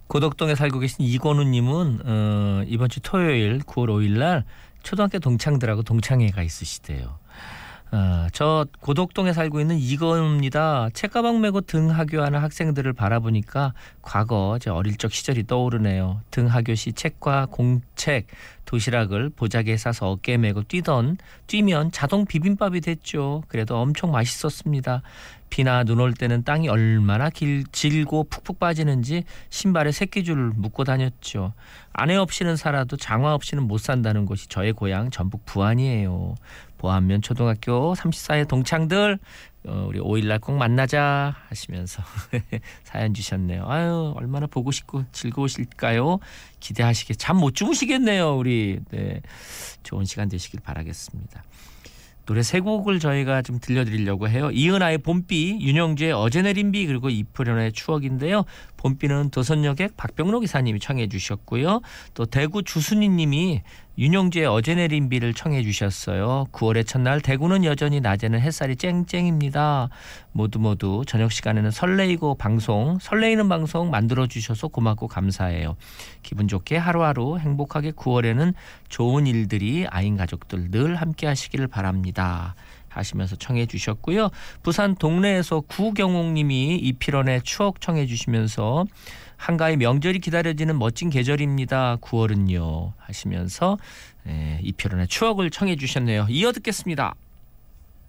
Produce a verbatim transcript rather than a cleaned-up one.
고덕동에 살고 계신 이건우님은 어, 이번 주 토요일 구월 오일 날 초등학교 동창들하고 동창회가 있으시대요. 어, 저 고덕동에 살고 있는 이건우입니다. 책가방 메고 등하교하는 학생들을 바라보니까 과거 제 어릴 적 시절이 떠오르네요. 등하교 시 책과 공책, 도시락을 보자기에 싸서 어깨에 메고 뛰던 뛰면 자동 비빔밥이 됐죠. 그래도 엄청 맛있었습니다. 비나 눈 올 때는 땅이 얼마나 길, 질고 푹푹 빠지는지 신발에 새끼줄을 묶고 다녔죠. 아내 없이는 살아도 장화 없이는 못 산다는 곳이 저의 고향 전북 부안이에요. 보안면 초등학교 삼십사 회 동창들 어, 우리 오일 날 꼭 만나자 하시면서 사연 주셨네요. 아유 얼마나 보고 싶고 즐거우실까요? 기대하시게 잠 못 주무시겠네요. 우리 네, 좋은 시간 되시길 바라겠습니다. 노래 세 곡을 저희가 좀 들려드리려고 해요. 이은아의 봄비, 윤영주의 어제 내린 비, 그리고 이프련의 추억인데요. 봄비는 도선여객 박병록 이사님이 청해 주셨고요. 또 대구 주순이 님이 윤영주의 어제 내린 비를 청해 주셨어요. 구월의 첫날 대구는 여전히 낮에는 햇살이 쨍쨍입니다. 모두 모두 저녁 시간에는 설레이고 방송, 설레이는 방송 만들어주셔서 고맙고 감사해요. 기분 좋게 하루하루 행복하게 구월에는 좋은 일들이 아인 가족들 늘 함께 하시기를 바랍니다. 하시면서 청해 주셨고요. 부산 동래에서 구경옥 님이 이필원의 추억 청해 주시면서 한가위 명절이 기다려지는 멋진 계절입니다. 구월은요 하시면서 예, 이필원의 추억을 청해 주셨네요. 이어 듣겠습니다.